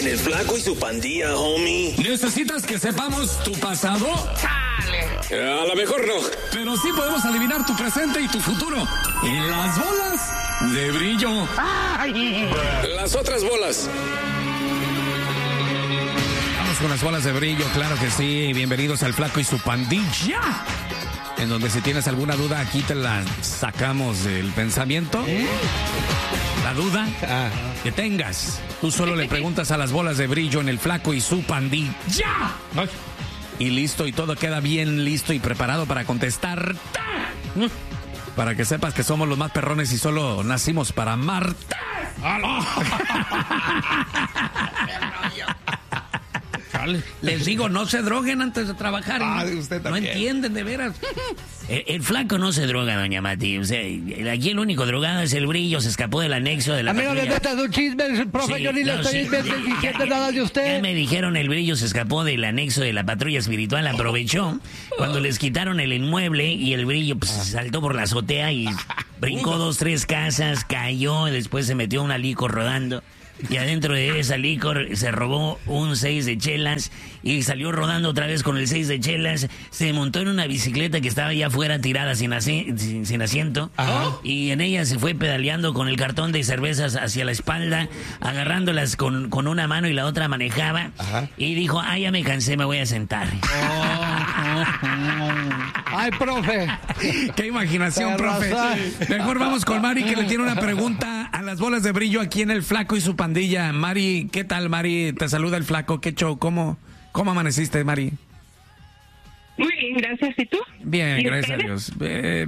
En el Flaco y su Pandilla, homie. ¿Necesitas que sepamos tu pasado? A lo mejor no. Pero sí podemos adivinar tu presente y tu futuro. En las bolas de brillo. Las otras bolas. Vamos con las bolas de brillo, claro que sí. Bienvenidos al Flaco y su Pandilla. En donde si tienes alguna duda, aquí te la sacamos del pensamiento. La duda que tengas, tú solo le preguntas a las bolas de brillo en el Flaco y su Pandilla. Y listo, y todo queda bien listo y preparado para contestar. Para que sepas que somos los más perrones y solo nacimos para amarte. Les digo, no se droguen antes de trabajar. Usted no entienden, de veras. El flaco no se droga, doña Mati. O sea, aquí el único drogado es el brillo. Se escapó del anexo de la patrulla. Amigo, le metas un chisme, profe. Sí, yo ni le estoy diciendo nada de usted. Ya me dijeron, el brillo se escapó del anexo de la patrulla espiritual. Aprovechó cuando les quitaron el inmueble y el brillo pues, saltó por la azotea y brincó 2, 3 casas, cayó y después se metió a una licor rodando. Y adentro de esa licor se robó un 6 de chelas y salió rodando otra vez con el 6 de chelas. Se montó en una bicicleta que estaba allá afuera tirada sin asiento. Ajá. Y en ella se fue pedaleando con el cartón de cervezas hacia la espalda, agarrándolas con una mano y la otra manejaba. Ajá. Y dijo, ya me cansé, me voy a sentar. Ay, profe. Qué imaginación, profe. Mejor vamos con Mari, que le tiene una pregunta a las bolas de brillo aquí en el Flaco y su Pandilla. Mari, ¿qué tal, Mari? Te saluda el Flaco. ¿Qué show? ¿Cómo amaneciste, Mari? Muy bien, gracias. ¿Y tú? Bien, ¿Y gracias ustedes? a Dios.